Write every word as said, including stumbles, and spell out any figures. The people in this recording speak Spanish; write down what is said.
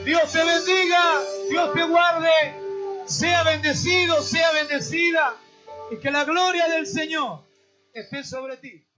Dios te bendiga, Dios te guarde. Sea bendecido, sea bendecida. Y que la gloria del Señor esté sobre ti.